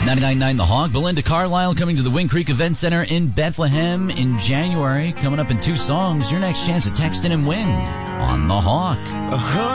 99.9 The Hawk. Belinda Carlisle coming to the Wing Creek Event Center in Bethlehem in January. Coming up in 2 songs. Your next chance to text in and win on The Hawk.